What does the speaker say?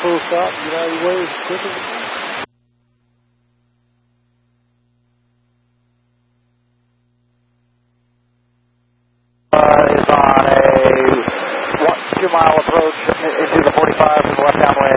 full stop, get out of your way as quick as you can. Is on a 2-mile approach into the 45 from the left-hand lane.